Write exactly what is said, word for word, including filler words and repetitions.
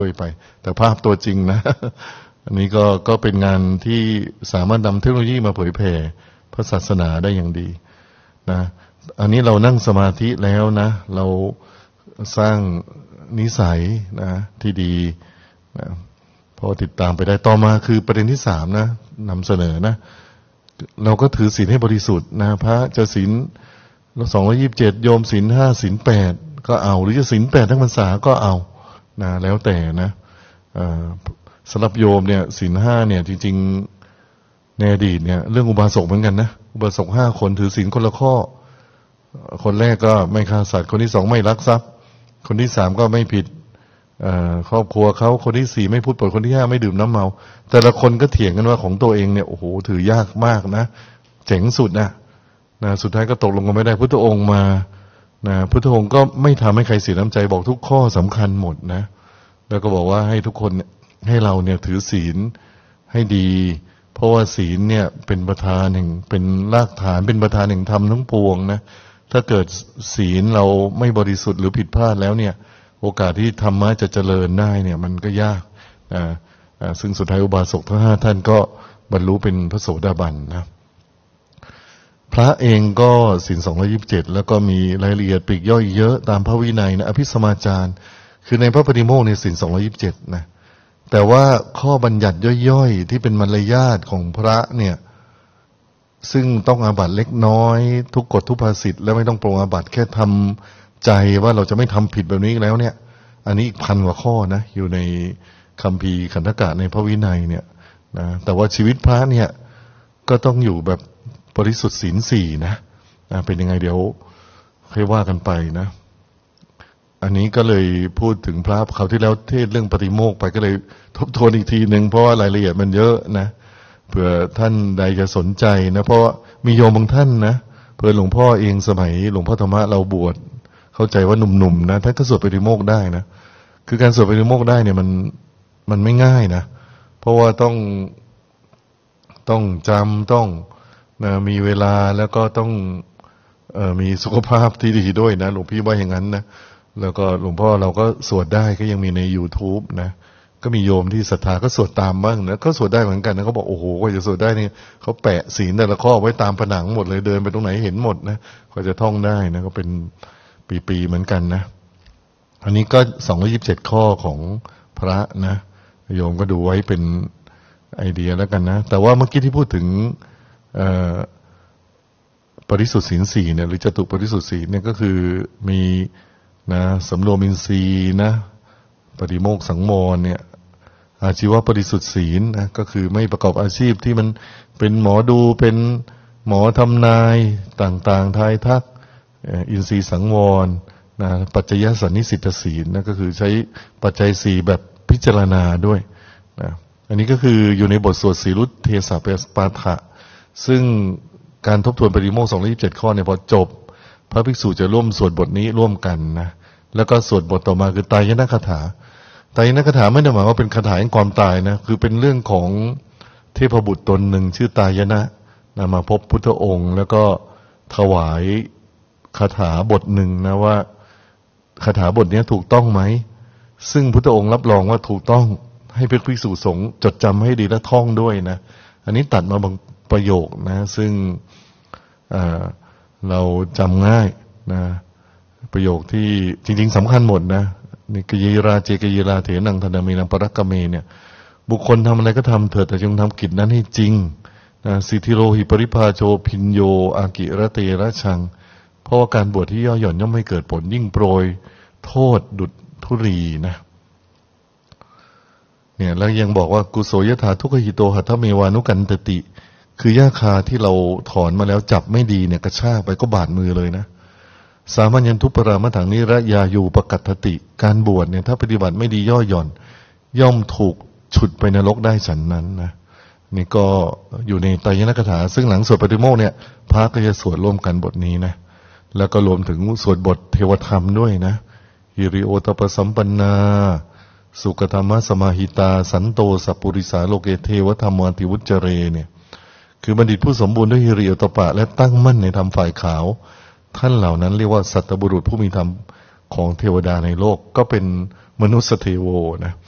ยไปแต่ภาพตัวจริงนะ อันนี้ก็ก็เป็นงานที่สามารถนำเทคโนโลยีมาเผยแผ่พระศาสนาได้อย่างดีนะอันนี้เรานั่งสมาธิแล้วนะเราสร้างนิสัยนะที่ดีนะพอติดตามไปได้ต่อมาคือประเด็นที่สามนะนำเสนอนะเราก็ถือศีลให้บริสุทธิ์นะพระจะศีลสองร้อยยี่สิบเจ็ดโยมศีลห้าศีลแปดก็เอาหรือจะศีลแปดทั้งพรรษาก็เอานะแล้วแต่นะสำหรับโยมเนี่ยศีลห้าเนี่ยจริงๆในอดีตเนี่ยเรื่องอุบาสกเหมือนกันนะอุบาสกห้าคนถือศีลคนละข้อคนแรกก็ไม่ฆ่าสัตว์คนที่สองไม่ลักทรัพย์คนที่สามก็ไม่ผิดครอบครัวเขาคนที่สี่ไม่พูดปดคนที่ห้าไม่ดื่มน้ำเมาแต่ละคนก็เถียงกันว่าของตัวเองเนี่ยโอ้โหถือยากมากนะเจ๋งสุดนะนะสุดท้ายก็ตกลงกันไม่ได้พุทธองค์มานะพุทธองค์ก็ไม่ทำให้ใครเสียน้ำใจบอกทุกข้อสำคัญหมดนะแล้วก็บอกว่าให้ทุกคนให้เราเนี่ยถือศีลให้ดีเพราะว่าศีลเนี่ยเป็นประธานแห่งเป็นรากฐานเป็นประธานแห่งธรรมทั้งปวงนะถ้าเกิดศีลเราไม่บริสุทธิ์หรือผิดพลาดแล้วเนี่ยโอกาสที่ธรรมะจะเจริญได้เนี่ยมันก็ยากอ่าอ่าซึ่งสุดท้ายอุบาสกทั้งห้าท่านก็บรรลุเป็นพระโสดาบันนะพระเองก็ศีลสองร้อยยี่สิบเจ็ดแล้วก็มีรายละเอียดปลีกย่อยเยอะตามพระวินัยนะอภิสมาจารคือในพระปฏิโมกข์ในศีลสองร้อยยี่สิบเจ็ดนะแต่ว่าข้อบัญญัติย่อยๆที่เป็นมารยาทของพระเนี่ยซึ่งต้องอาบัติเล็กน้อยทุกกฎทุกภาษิตและไม่ต้องปรงอาบัติแค่ทำใจว่าเราจะไม่ทำผิดแบบนี้แล้วเนี่ยอันนี้อีกพันกว่าข้อนะอยู่ในคัมภีร์ขันธกะในพระวินัยเนี่ยนะแต่ว่าชีวิตพระเนี่ยก็ต้องอยู่แบบบริสุทธิ์ศีลสี่นะนะเป็นยังไงเดี๋ยวค่อยว่ากันไปนะอันนี้ก็เลยพูดถึงพระเขาที่แล้วเทศเรื่องปฏิโมกข์ไปก็เลยทบทวนอีกทีหนึ่งเพราะว่ารายละเอียดมันเยอะนะเผื่อท่านใดจะสนใจนะเพราะมีโยมบางท่านนะเผื่อหลวงพ่อเองสมัยหลวงพ่อธรรมะเราบวชเข้าใจว่าหนุ่มๆนะท่านก็สวดปฏิโมกข์ได้นะคือการสวดปฏิโมกข์ได้เนี่ยมันมันไม่ง่ายนะเพราะว่าต้องต้องจำต้องนะมีเวลาแล้วก็ต้องเอ่อมีสุขภาพที่ดีด้วยนะหลวงพี่ว่าอย่างนั้นนะแล้วก็หลวงพ่อเราก็สวดได้ก็ยังมีใน YouTube นะก็มีโยมที่ศรัทธาก็สวดตามบ้างนะก็สวดได้เหมือนกันนะเขาบอกโอ้โหกว่าจะสวดได้นี่เขาแปะศีลแต่ละข้อไว้ตามผนังหมดเลยเดินไปตรงไหนเห็นหมดนะกว่าจะท่องได้นะก็เป็นปีๆเหมือนกันนะอันนี้ก็สองร้อยยี่สิบเจ็ดข้อของพระนะโยมก็ดูไว้เป็นไอเดียแล้วกันนะแต่ว่าเมื่อกี้ที่พูดถึงปริสุทธิ์ศีลสี่เนี่ยหรือจตุปริสุทธิ์ศีลเนี่ยก็คือมีนะสำรวมอินทรีย์นะปฏิโมกข์สังวรเนี่ยอาชีวะบริสุทธิ์ศีลนะก็คือไม่ประกอบอาชีพที่มันเป็นหมอดูเป็นหมอทำนายต่างๆทายทักอินทรีย์สังวรนะปัจจยสันนิสิตศีลนะก็คือใช้ปัจจัยสี่แบบพิจารณาด้วยนะอันนี้ก็คืออยู่ในบทสวดสีรุตเทสะปาฐะซึ่งการทบทวนปฏิโมกข์สองร้อยยี่สิบเจ็ดข้อเนี่ยพอจบพระภิกษุจะร่วมสวดบทนี้ร่วมกันนะแล้วก็สวดบทต่อมาคือไตรยนคาถาไตรยนคาถาไม่ได้หมายว่าเป็นคาถาแห่งความตายนะคือเป็นเรื่องของเทพบุตรตนหนึ่งชื่อไตรยนะนะมาพบพุทธองค์แล้วก็ถวายคาถาบทหนึ่งนะว่าคาถาบทนี้ถูกต้องไหมซึ่งพุทธองค์รับรองว่าถูกต้องให้พระภิกษุสงฆ์จดจำให้ดีและท่องด้วยนะอันนี้ตัดมาบางประโยคนะซึ่งเราจำง่ายนะประโยคที่จริงๆสำคัญหมดนะนี่กยีราเจกยีราเถนังธนามีนังปรักกเมเนี่ยบุคคลทำอะไรก็ทำเถิดแต่จงทำกิจนั้นให้จริงนะสิทธิโรหิปริภาโชพินโยอากิระเตระชังเพราะว่าการบวชที่ย่อหย่อนย่อมไม่เกิดผลยิ่งโปรยโทษดุจธุรีนะเนี่ยแล้วยังบอกว่ากุโสยถาทุกขหิโตหัตถเมวานุกันตติคือหญ้าคาที่เราถอนมาแล้วจับไม่ดีเนี่ยกระชากไปก็บาดมือเลยนะสามัญญันทุปรามะถังนิระยาอยู่ปกัตติการบวชเนี่ยถ้าปฏิบัติไม่ดีย่อหย่อนย่อมถูกฉุดไปนรกได้ฉันนั้นนะนี่ก็อยู่ในไตรยนคาถาซึ่งหลังสวดปฏิโมกข์เนี่ยพระก็จะสวดร่วมกันบทนี้นะแล้วก็รวมถึงสวดบทเทวธรรมด้วยนะหิริโอตปสัมปันนาสุขธรรมสมาหิตาสันโตสัพปุริสาโลเกเทวธรรมวันติวุจเรเนี่ยคือบัณฑิตผู้สมบูรณ์ด้วยหิริโอตปะและตั้งมั่นในธรรมฝ่ายขาวท่านเหล่านั้นเรียกว่าสัตบุรุษผู้มีธรรมของเทวดาในโลกก็เป็นมนุษย์เทโวนะ